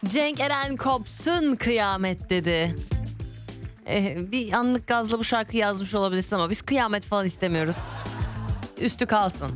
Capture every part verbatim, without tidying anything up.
Cenk Eren kopsun kıyamet dedi. Ee, bir anlık gazla bu şarkıyı yazmış olabilirsin ama biz kıyamet falan istemiyoruz. Üstü kalsın.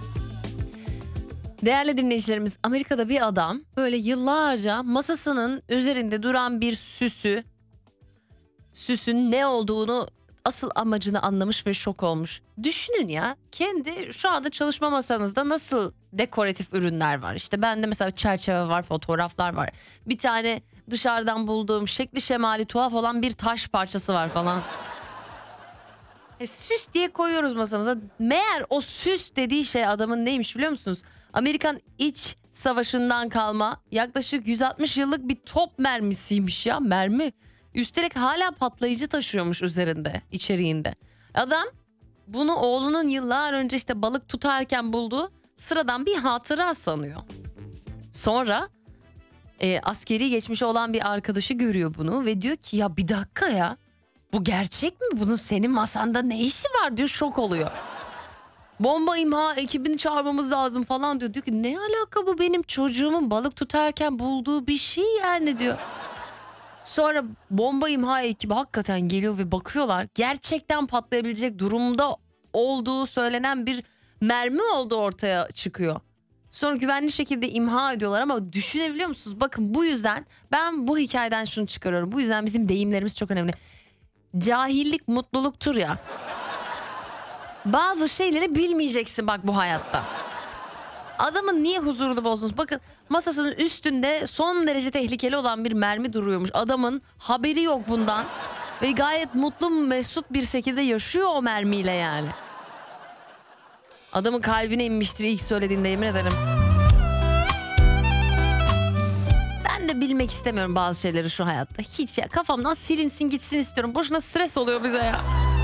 Değerli dinleyicilerimiz, Amerika'da bir adam böyle yıllarca masasının üzerinde duran bir süsü, süsün ne olduğunu, asıl amacını anlamış ve şok olmuş. Düşünün ya, kendi şu anda çalışma masanızda nasıl dekoratif ürünler var. İşte bende mesela çerçeve var, fotoğraflar var. Bir tane dışarıdan bulduğum şekli şemali tuhaf olan bir taş parçası var falan. E, süs diye koyuyoruz masamıza. Meğer o süs dediği şey adamın neymiş biliyor musunuz? Amerikan İç Savaşı'ndan kalma yaklaşık yüz altmış yıllık bir top mermisiymiş ya, mermi. Üstelik hala patlayıcı taşıyormuş üzerinde, içeriğinde. Adam bunu oğlunun yıllar önce işte balık tutarken bulduğu sıradan bir hatıra sanıyor. Sonra e, askeri geçmişi olan bir arkadaşı görüyor bunu ve diyor ki ya bir dakika ya, bu gerçek mi? Bunun senin masanda ne işi var diyor, şok oluyor. Bomba imha ekibini çağırmamız lazım falan diyor. Diyor ki ne alaka, bu benim çocuğumun balık tutarken bulduğu bir şey yani diyor. Sonra bomba imha ekibi hakikaten geliyor ve bakıyorlar. Gerçekten patlayabilecek durumda olduğu söylenen bir mermi olduğu ortaya çıkıyor. Sonra güvenli şekilde imha ediyorlar ama düşünebiliyor musunuz? Bakın bu yüzden ben bu hikayeden şunu çıkarıyorum. Bu yüzden bizim deyimlerimiz çok önemli. Cahillik mutluluktur ya. Bazı şeyleri bilmeyeceksin bak bu hayatta. Adamın niye huzurunu bozdunuz? Bakın masasının üstünde son derece tehlikeli olan bir mermi duruyormuş. Adamın haberi yok bundan. Ve gayet mutlu mesut bir şekilde yaşıyor o mermiyle yani. Adamın kalbine inmiştir ilk söylediğinde, yemin ederim. Ben de bilmek istemiyorum bazı şeyleri şu hayatta. Hiç ya, kafamdan silinsin gitsin istiyorum. Boşuna stres oluyor bize ya.